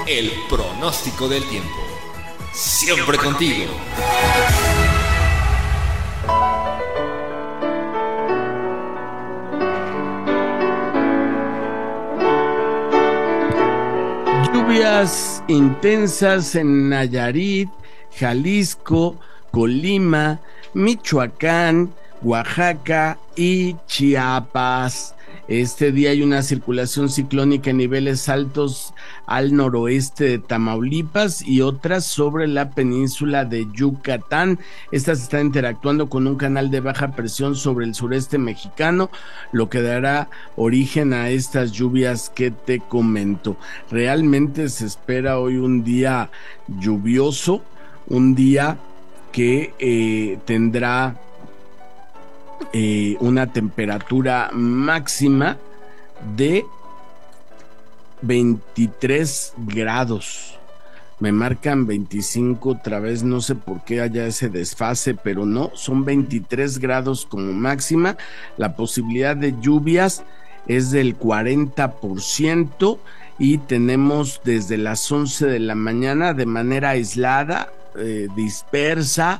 el pronóstico del tiempo. Siempre contigo. Lluvias intensas en Nayarit, Jalisco, Colima, Michoacán, Oaxaca y Chiapas. Este día hay una circulación ciclónica en niveles altos al noroeste de Tamaulipas y otras sobre la península de Yucatán. Estas están interactuando con un canal de baja presión sobre el sureste mexicano, lo que dará origen a estas lluvias que te comento. Realmente se espera hoy un día lluvioso, un día que tendrá una temperatura máxima de 23 grados. Me marcan 25 otra vez, no sé por qué haya ese desfase, pero no, son 23 grados como máxima. La posibilidad de lluvias es del 40% y tenemos desde las 11 de la mañana de manera aislada, dispersa,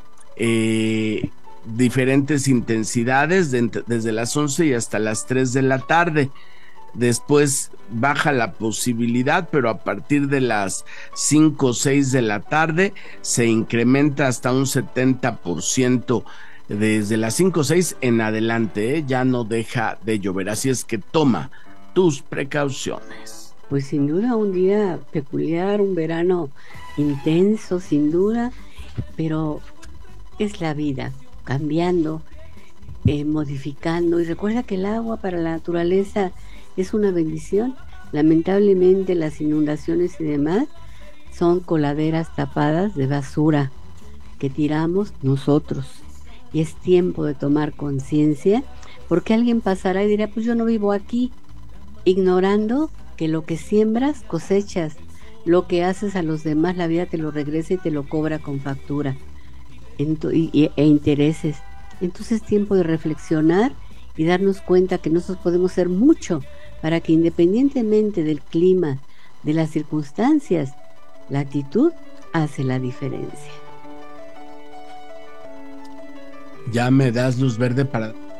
diferentes intensidades desde las 11 y hasta las 3 de la tarde. Después baja la posibilidad, pero a partir de las 5 o 6 de la tarde se incrementa hasta un 70%. Desde las 5 o 6 en adelante, ya no deja de llover. Así es que toma tus precauciones. Pues sin duda un día peculiar, un verano intenso, sin duda, pero es la vida cambiando, modificando. Y recuerda que el agua para la naturaleza es una bendición. Lamentablemente las inundaciones y demás son coladeras tapadas de basura que tiramos nosotros. Y es tiempo de tomar conciencia, porque alguien pasará y dirá, pues yo no vivo aquí, ignorando que lo que siembras cosechas, lo que haces a los demás la vida te lo regresa y te lo cobra con factura e intereses. Entonces es tiempo de reflexionar y darnos cuenta que nosotros podemos hacer mucho para que, independientemente del clima, de las circunstancias, la actitud hace la diferencia. Ya me das luz verde para